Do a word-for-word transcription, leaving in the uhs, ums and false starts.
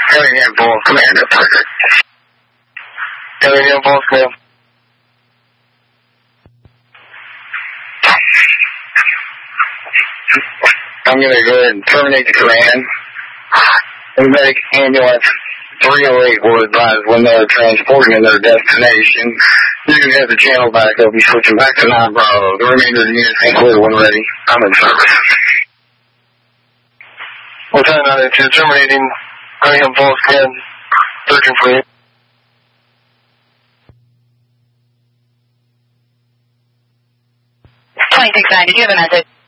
Cunningham Falls, Command at Parker. Cunningham Falls, Command. I'm going to go ahead and terminate the command. Medic ambulance three oh eight will advise when they're transporting in their destination. You can have the channel back. They'll be switching back to nine Bravo. The remainder of the units ain't clear when ready. I'm in service. We'll try nine eight two, terminating Cunningham Falls, Command. Searching for you. twenty-six nine, did you have a message?